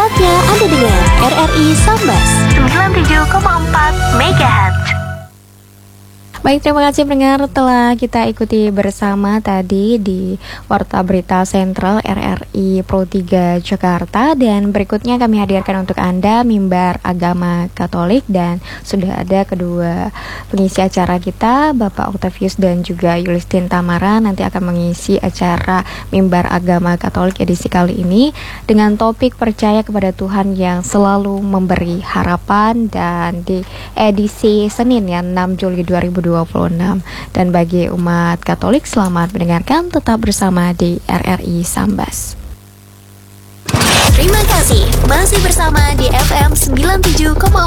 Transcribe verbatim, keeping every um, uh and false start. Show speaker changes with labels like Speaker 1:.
Speaker 1: Saatnya Anda dengar R R I Sambas sembilan puluh tujuh koma empat megahertz.
Speaker 2: Baik, terima kasih pendengar telah kita ikuti bersama tadi di Warta Berita Sentral R R I Pro tiga Jakarta. Dan berikutnya kami hadirkan untuk Anda Mimbar Agama Katolik. Dan sudah ada kedua pengisi acara kita, Bapak Octavius dan juga Yulistin Tamara, nanti akan mengisi acara Mimbar Agama Katolik edisi kali ini dengan topik percaya kepada Tuhan yang selalu memberi harapan. Dan di edisi Senin ya enam Juli dua ribu dua puluh enam. Dan bagi umat Katolik, selamat mendengarkan, tetap bersama di R R I Sambas.
Speaker 1: Terima kasih masih bersama di F M sembilan puluh tujuh koma empat